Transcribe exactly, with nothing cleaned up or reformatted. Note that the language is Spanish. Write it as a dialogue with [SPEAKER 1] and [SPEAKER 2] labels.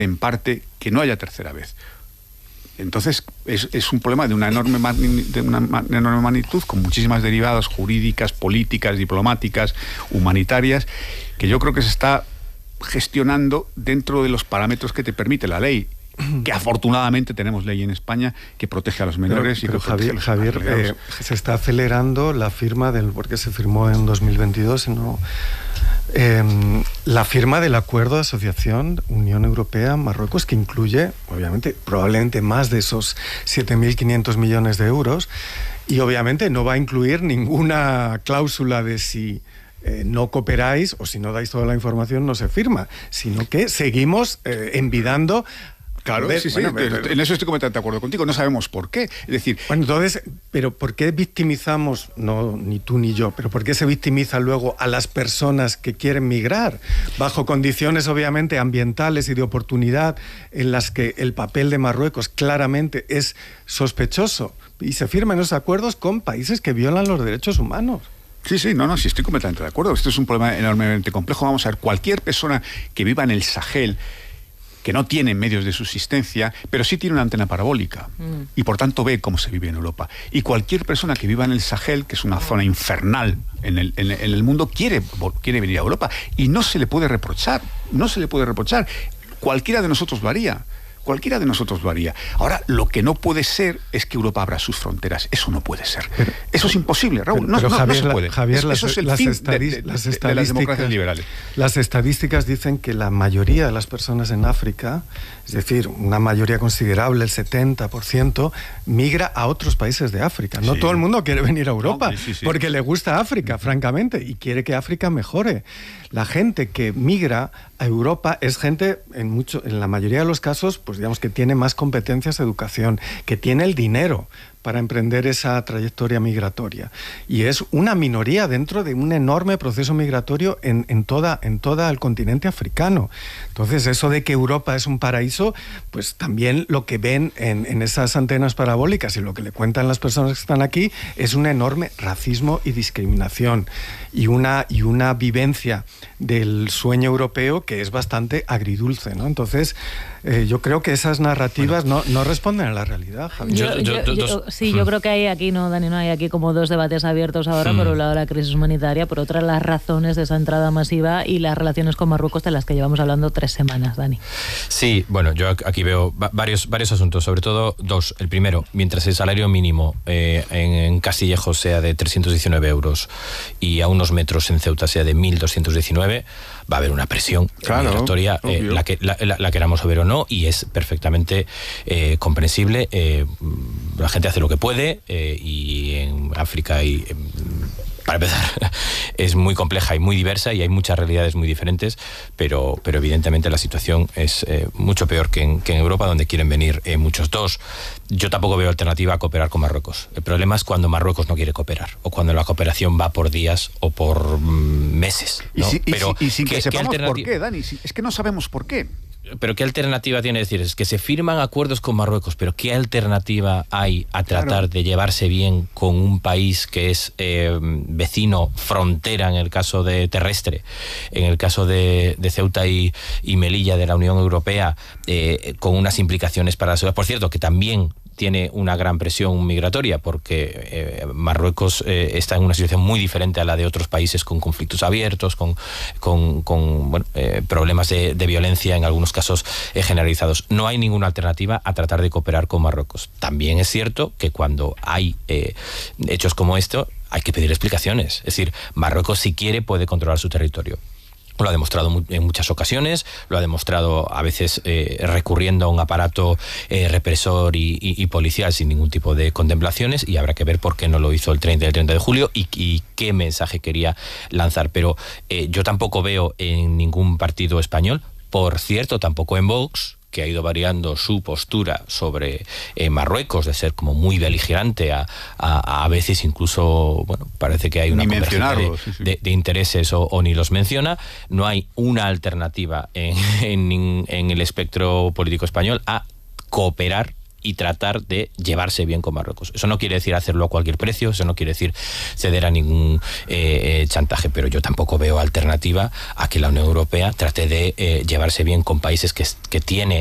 [SPEAKER 1] en parte, que no haya tercera vez. Entonces, es, es un problema de una, enorme de una enorme magnitud, con muchísimas derivadas jurídicas, políticas, diplomáticas, humanitarias, que yo creo que se está gestionando dentro de los parámetros que te permite la ley, que afortunadamente tenemos ley en España que protege a los menores.
[SPEAKER 2] Pero,
[SPEAKER 1] y
[SPEAKER 2] pero
[SPEAKER 1] que
[SPEAKER 2] Javier,
[SPEAKER 1] los
[SPEAKER 2] Javier eh, se está acelerando la firma del, porque se firmó en dos mil veintidós, no, eh, la firma del acuerdo de asociación Unión Europea-Marruecos, que incluye, obviamente, probablemente más de esos siete mil quinientos millones de euros, y obviamente no va a incluir ninguna cláusula de si Eh, no cooperáis o si no dais toda la información no se firma, sino que seguimos eh, envidando.
[SPEAKER 1] Claro, ver, sí, sí, bueno, pero, en eso estoy completamente de acuerdo contigo, no sabemos por qué. Es decir,
[SPEAKER 2] bueno, entonces, pero ¿por qué victimizamos, no ni tú ni yo, pero por qué se victimiza luego a las personas que quieren migrar bajo condiciones obviamente ambientales y de oportunidad en las que el papel de Marruecos claramente es sospechoso y se firman esos acuerdos con países que violan los derechos humanos?
[SPEAKER 1] Sí, sí, no, no, sí, estoy completamente de acuerdo. Esto es un problema enormemente complejo. Vamos a ver, cualquier persona que viva en el Sahel, que no tiene medios de subsistencia, pero sí tiene una antena parabólica, mm. y por tanto ve cómo se vive en Europa. Y cualquier persona que viva en el Sahel, que es una zona infernal en el, en, en el mundo, quiere, quiere venir a Europa. Y no se le puede reprochar, no se le puede reprochar. Cualquiera de nosotros lo haría. Cualquiera de nosotros lo haría. Ahora, lo que no puede ser es que Europa abra sus fronteras. Eso no puede ser. Pero, eso es imposible, Raúl.
[SPEAKER 2] Pero,
[SPEAKER 1] no,
[SPEAKER 2] pero
[SPEAKER 1] no,
[SPEAKER 2] Javier,
[SPEAKER 1] no se puede.
[SPEAKER 2] Javier,
[SPEAKER 1] eso,
[SPEAKER 2] las,
[SPEAKER 1] eso es el
[SPEAKER 2] las,
[SPEAKER 1] fin
[SPEAKER 2] estadis,
[SPEAKER 1] de, de,
[SPEAKER 2] las,
[SPEAKER 1] de, de las democracias liberales.
[SPEAKER 2] Las estadísticas dicen que la mayoría de las personas en África, es decir, una mayoría considerable, el setenta por ciento, migra a otros países de África. No sí. Todo el mundo quiere venir a Europa, no, sí, sí, sí. porque le gusta África, francamente, y quiere que África mejore. La gente que migra a Europa es gente, en, mucho, en la mayoría de los casos, pues digamos que tiene más competencias de educación, que tiene el dinero para emprender esa trayectoria migratoria. Y es una minoría dentro de un enorme proceso migratorio en, en, toda, en todo el continente africano. Entonces, eso de que Europa es un paraíso, pues también lo que ven en, en esas antenas parabólicas y lo que le cuentan las personas que están aquí es un enorme racismo y discriminación y una, y una vivencia del sueño europeo que es bastante agridulce, ¿no? Entonces, eh, yo creo que esas narrativas bueno, no, no responden a la realidad, Javier.
[SPEAKER 3] Yo, yo, yo, yo, sí, yo creo que hay aquí, no, Dani, no hay aquí como dos debates abiertos ahora. Hmm. Por un lado la crisis humanitaria, por otra las razones de esa entrada masiva y las relaciones con Marruecos de las que llevamos hablando tres semanas, Dani.
[SPEAKER 4] Sí, bueno, yo aquí veo varios, varios asuntos, sobre todo dos. El primero, mientras el salario mínimo eh, en, en Castillejo sea de trescientos diecinueve euros y a unos metros en Ceuta sea de mil doscientos diecinueve, va a haber una presión claro, migratoria, eh, la, que, la, la, la queramos ver o no, y es perfectamente eh, comprensible. Eh, la gente hace lo que puede eh, y en África y eh, para empezar, es muy compleja y muy diversa y hay muchas realidades muy diferentes, pero, pero evidentemente la situación es eh, mucho peor que en, que en Europa, donde quieren venir eh, muchos. Dos, yo tampoco veo alternativa a cooperar con Marruecos. El problema es cuando Marruecos no quiere cooperar, o cuando la cooperación va por días o por mm, meses, ¿no?
[SPEAKER 1] Y, si, y,
[SPEAKER 4] pero,
[SPEAKER 1] si, y sin que
[SPEAKER 4] ¿qué,
[SPEAKER 1] sepamos
[SPEAKER 4] qué
[SPEAKER 1] por qué, Dani, es que no sabemos por qué.
[SPEAKER 4] Pero ¿qué alternativa tiene? Es decir, es que se firman acuerdos con Marruecos, pero ¿qué alternativa hay a tratar claro. de llevarse bien con un país que es eh, vecino, frontera en el caso de terrestre, en el caso de, de Ceuta y, y Melilla de la Unión Europea, eh, con unas implicaciones para la seguridad? Por cierto, que también tiene una gran presión migratoria, porque eh, Marruecos eh, está en una situación muy diferente a la de otros países, con conflictos abiertos, con, con, con bueno, eh, problemas de, de violencia, en algunos casos eh, generalizados. No hay ninguna alternativa a tratar de cooperar con Marruecos. También es cierto que cuando hay eh, hechos como esto, hay que pedir explicaciones. Es decir, Marruecos, si quiere, puede controlar su territorio. Lo ha demostrado en muchas ocasiones, lo ha demostrado a veces eh, recurriendo a un aparato eh, represor y, y, y policial sin ningún tipo de contemplaciones, y habrá que ver por qué no lo hizo el treinta, el treinta de julio y, y qué mensaje quería lanzar. Pero eh, yo tampoco veo en ningún partido español, por cierto, tampoco en Vox, que ha ido variando su postura sobre eh, Marruecos, de ser como muy beligerante, a, a, a veces incluso, bueno, parece que hay una convergencia de, sí, sí. de, de intereses o, o ni los menciona. No hay una alternativa en, en, en el espectro político español a cooperar y tratar de llevarse bien con Marruecos. Eso no quiere decir hacerlo a cualquier precio, eso no quiere decir ceder a ningún eh, chantaje, pero yo tampoco veo alternativa a que la Unión Europea trate de eh, llevarse bien con países que, que tiene